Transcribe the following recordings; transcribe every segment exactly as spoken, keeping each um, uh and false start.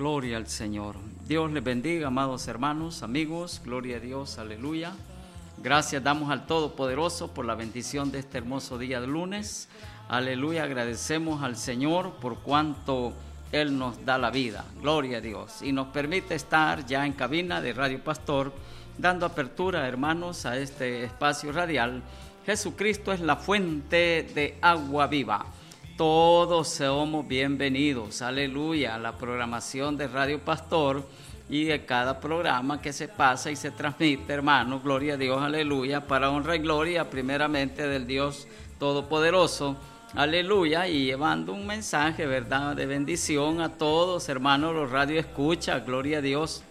Gloria al Señor. Dios les bendiga, amados hermanos, amigos. Gloria a Dios, aleluya. Gracias damos al Todopoderoso por la bendición de este hermoso día de lunes. Aleluya, agradecemos al Señor por cuanto Él nos da la vida. Gloria a Dios. Y nos permite estar ya en cabina de Radio Pastor, dando apertura, hermanos, a este espacio radial. Jesucristo es la fuente de agua viva. Todos somos bienvenidos, aleluya, a la programación de Radio Pastor y de cada programa que se pasa y se transmite, hermanos, gloria a Dios, aleluya, para honra y gloria primeramente del Dios Todopoderoso, aleluya, y llevando un mensaje, verdad, de bendición a todos, hermanos, los radio escucha, gloria a Dios.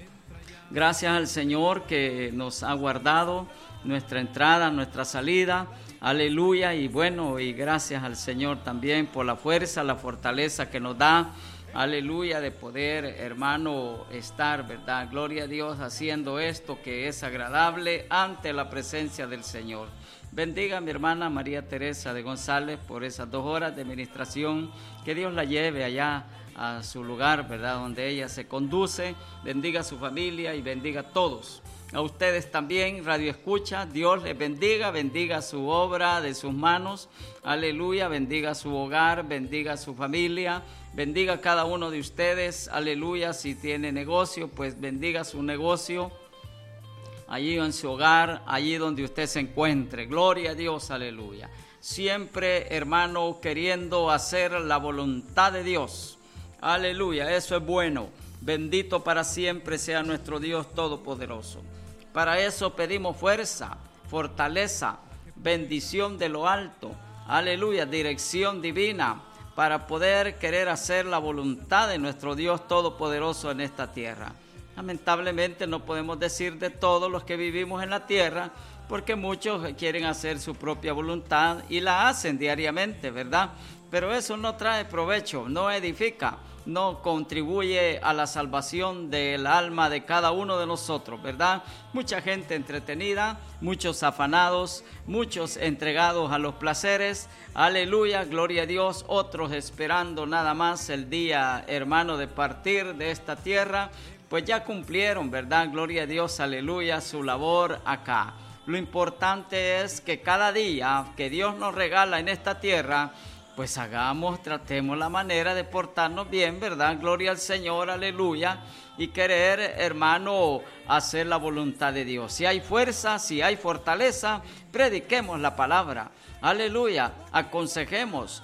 Gracias al Señor que nos ha guardado nuestra entrada, nuestra salida, aleluya, y bueno, y gracias al Señor también por la fuerza, la fortaleza que nos da, aleluya, de poder, hermano, estar, ¿verdad? Gloria a Dios, haciendo esto que es agradable ante la presencia del Señor. Bendiga a mi hermana María Teresa de González por esas dos horas de ministración, que Dios la lleve allá a su lugar, ¿verdad? Donde ella se conduce, bendiga a su familia y bendiga a todos. A ustedes también, Radio Escucha, Dios les bendiga, bendiga su obra de sus manos, aleluya, bendiga su hogar, bendiga su familia, bendiga a cada uno de ustedes, aleluya, si tiene negocio, pues bendiga su negocio, allí en su hogar, allí donde usted se encuentre, gloria a Dios, aleluya. Siempre, hermano, queriendo hacer la voluntad de Dios, aleluya, eso es bueno, bendito para siempre sea nuestro Dios Todopoderoso. Para eso pedimos fuerza, fortaleza, bendición de lo alto, aleluya, dirección divina, para poder querer hacer la voluntad de nuestro Dios Todopoderoso en esta tierra. Lamentablemente no podemos decir de todos los que vivimos en la tierra, porque muchos quieren hacer su propia voluntad y la hacen diariamente, ¿verdad? Pero eso no trae provecho, no edifica, no contribuye a la salvación del alma de cada uno de nosotros, ¿verdad? Mucha gente entretenida, muchos afanados, muchos entregados a los placeres, aleluya, gloria a Dios, otros esperando nada más el día, hermano, de partir de esta tierra, pues ya cumplieron, ¿verdad? Gloria a Dios, aleluya, su labor acá. Lo importante es que cada día que Dios nos regala en esta tierra, pues hagamos, tratemos la manera de portarnos bien, ¿verdad? Gloria al Señor, aleluya, y querer, hermano, hacer la voluntad de Dios. Si hay fuerza, si hay fortaleza, prediquemos la palabra, aleluya, aconsejemos,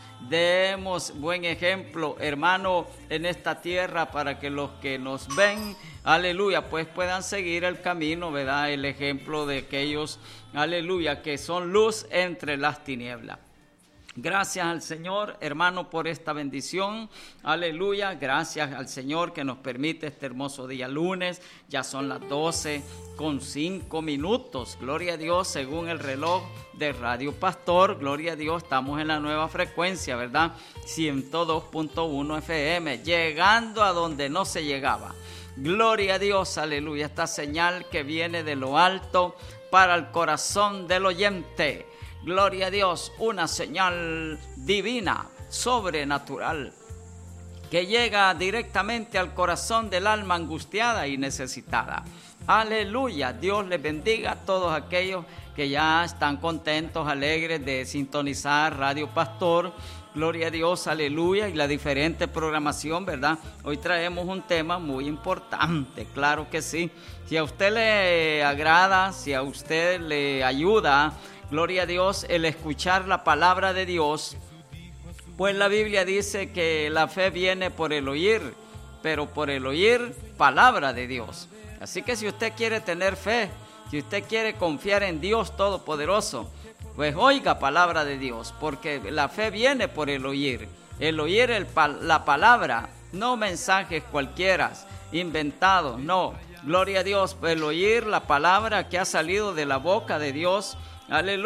demos buen ejemplo, hermano, en esta tierra para que los que nos ven, aleluya, pues puedan seguir el camino, ¿verdad? El ejemplo de aquellos, aleluya, que son luz entre las tinieblas. Gracias al Señor, hermano, por esta bendición, aleluya, gracias al Señor que nos permite este hermoso día lunes, ya son las doce con cinco minutos, gloria a Dios, según el reloj de Radio Pastor, gloria a Dios, estamos en la nueva frecuencia, ¿verdad? ciento dos punto uno F M, llegando a donde no se llegaba, gloria a Dios, aleluya, esta señal que viene de lo alto para el corazón del oyente. Gloria a Dios, una señal divina, sobrenatural, que llega directamente al corazón del alma angustiada y necesitada. Aleluya, Dios les bendiga a todos aquellos que ya están contentos, alegres de sintonizar Radio Pastor. Gloria a Dios, aleluya, y la diferente programación, ¿verdad? Hoy traemos un tema muy importante, claro que sí. Si a usted le agrada, si a usted le ayuda, gloria a Dios, el escuchar la palabra de Dios, pues la Biblia dice que la fe viene por el oír, pero por el oír palabra de Dios. Así que si usted quiere tener fe, si usted quiere confiar en Dios Todopoderoso, pues oiga palabra de Dios, porque la fe viene por el oír. El oír el, la palabra, no mensajes cualquiera, inventados, no. Gloria a Dios, el oír la palabra que ha salido de la boca de Dios, aleluya.